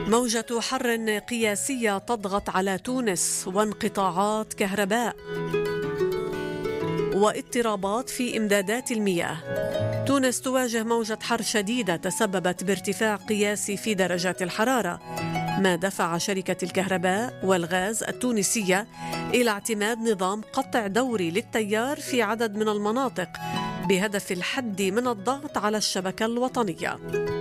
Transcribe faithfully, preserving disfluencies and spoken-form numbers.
موجة حر قياسية تضغط على تونس وانقطاعات كهرباء واضطرابات في إمدادات المياه. تونس تواجه موجة حر شديدة تسببت بارتفاع قياسي في درجات الحرارة، ما دفع شركة الكهرباء والغاز التونسية إلى اعتماد نظام قطع دوري للتيار في عدد من المناطق بهدف الحد من الضغط على الشبكة الوطنية.